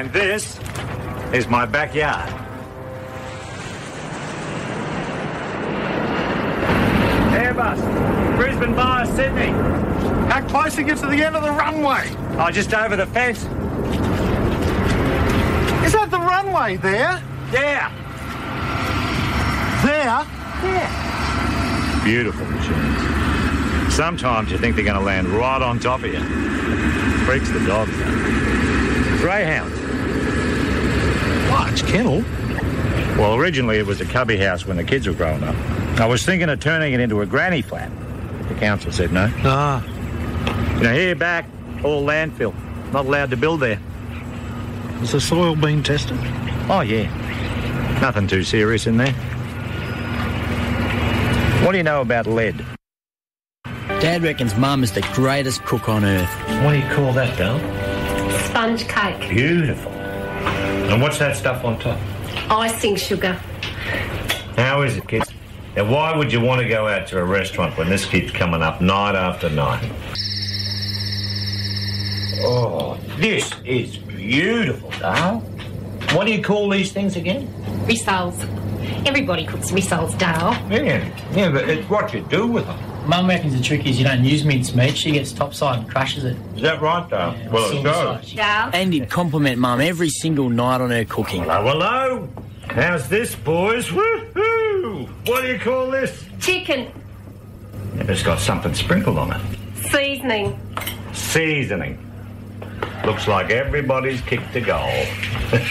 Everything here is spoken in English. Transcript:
This is my backyard. Airbus, Brisbane via Sydney. How close it gets to the end of the runway? Oh, just over the fence. Is that the runway there? Yeah. There? Yeah. Beautiful machines. Sometimes you think they're going to land right on top of you. Freaks the dogs out. Greyhounds. Large kennel? Well, originally it was a cubby house when the kids were growing up. I was thinking of turning it into a granny flat. The council said no. Ah. You know, here back, all landfill. Not allowed to build there. Has the soil been tested? Oh, yeah. Nothing too serious in there. What do you know about lead? Dad reckons Mum is the greatest cook on earth. What do you call that, Del? Sponge cake. Beautiful. And what's that stuff on top? Icing sugar. How is it, kids? Now, why would you want to go out to a restaurant when this keeps coming up night after night? Oh, this is beautiful, Dale. What do you call these things again? Rissoles. Everybody cooks rissoles, Dale. Yeah, but it's what you do with them. Mum reckons the trick is you don't use minced meat. She gets topside and crushes it. Is that right, Dale? Yeah, well, it silver goes. side. Dale. And he'd compliment Mum every single night on her cooking. Hello. How's this, boys? Woohoo! What do you call this? Chicken. Yeah, it's got something sprinkled on it. Seasoning. Seasoning. Looks like everybody's kicked a goal.